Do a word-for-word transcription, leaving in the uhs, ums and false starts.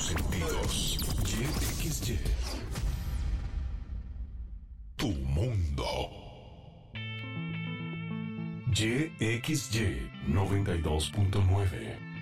sentidos. Y X Y. Tu mundo. Y X Y noventa y dos punto nueve.